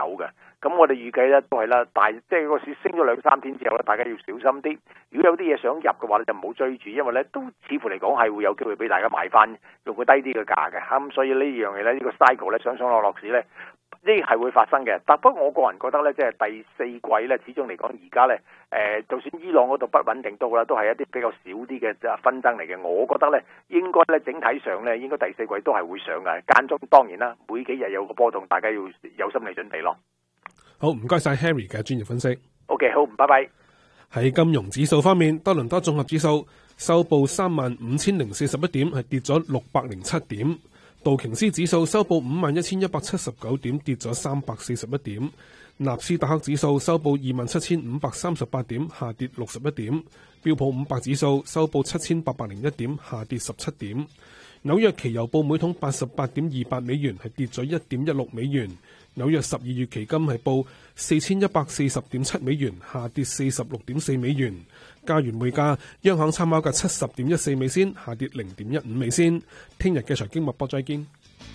嘅。咁我哋預計咧都係啦，即係個市升咗2-3天之後咧，大家要小心啲。如果有啲嘢想入嘅話咧，就唔好追住，因為咧都似乎嚟講係會有機會俾大家買翻，用個低啲嘅價嘅。咁所以呢樣嘢咧，呢個 cycle 咧上落市咧，呢係會發生嘅。但不過我個人覺得咧，即係第四季咧，始終嚟講而家咧，就算伊朗嗰度不穩定都好啦，都係一啲比較少啲嘅紛爭嚟嘅。我覺得咧，應該咧整體上咧，應該第四季都係會上嘅。間中當然啦，每幾日有個波動，大家要有心理準備咯。 好，唔該晒 Harry 嘅專業分析。 OK， 好，拜拜。 喺金融指數方面，多倫多綜合指數收報35,041點，係跌咗607點；道瓊斯指數收報51,179點，跌咗341點；納斯達克指數收報27,538點，下跌61點；標普500指數收報7,801點，下跌17點；紐約期油報每桶88.28美元，係跌咗1.16美元。紐約12月期金係報4,140.7美元，下跌46.4美元。加元匯價，央行參考價70.14美仙，下跌0.15美仙。聽日嘅財經脈搏再見。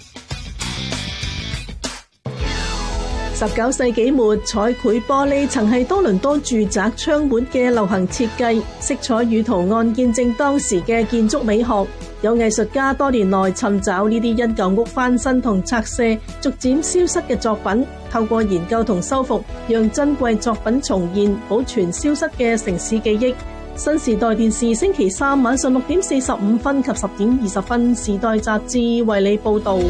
19世紀末，彩繪玻璃曾係多倫多住宅窗門嘅流行設計，色彩與圖案見證當時嘅建築美學。有藝術家多年來尋找呢啲因舊屋翻新同拆卸逐漸消失嘅作品，透過研究同修復，讓珍貴作品重現，保存消失嘅城市記憶。新時代電視星期三晚上6:45及10:20，時代雜誌為你報道。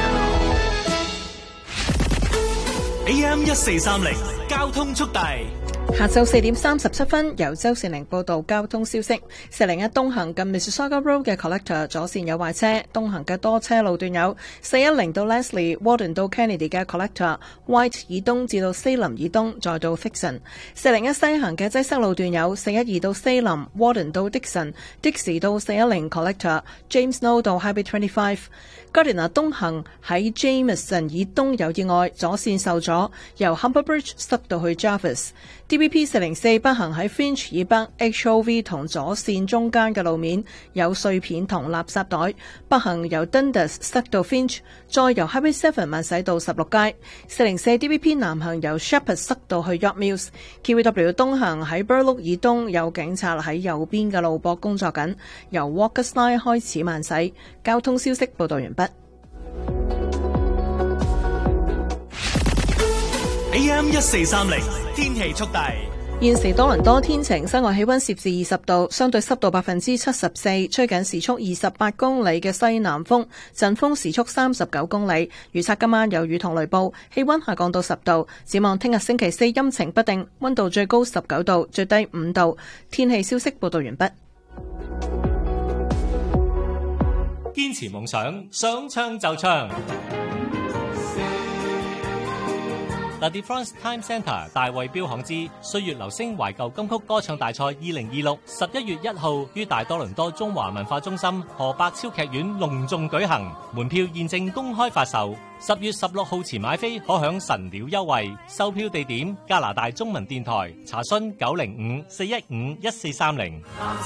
AM 1430交通速遞。 下晝4:37，由周善玲報道交通消息。401東行近 Mississauga Road 嘅 Collector 左線有壞車，東行嘅多車路段有410到 Leslie、Warden 到 Kennedy 嘅 Collector、White 以東至到 Salem 以東，再到 Fixon。401西行嘅擠塞路段有412到 Salem、Warden 到 Dixon、Dixie 到410 Collector、James No 到 Highway 25。Gardiner 東行喺 Jameson 以東有意外，左線受阻，由 Humber Bridge 塞到去 Jarvis。DBP 404北行喺 Finch 以北 HOV 同左線中間嘅路面有碎片同垃圾袋，北行由 Dundas 塞到 Finch， 再由 Highway 7慢駛到16街。404 DBP 南行由 Shepherd 塞到去 York Mills。QEW 東行喺 Burloak 以東有警察喺右邊嘅路膊工作緊，由 Walker's Line 開始慢駛。交通消息報道完畢。 AM 1430天氣速遞。 現時多倫多天晴，室外氣溫攝氏20度，相對濕度74%，吹緊時速28公里嘅西南風，陣風時速39公里。預測今晚有雨同雷暴，氣溫下降到10度。展望聽日星期四陰晴不定，溫度最高19度，最低5度。天氣消息報道完畢。 堅持夢想，想唱就唱。The DeFrance Time Centre 大衛標行之歲月留聲懷舊金曲歌唱大賽2026 11月1號於大多倫多中華文化中心何伯超劇院隆重舉行，門票現正公開發售。10月16號前買飛可享神鳥優惠，售票地點加拿大中文電台，查詢905-415-1430。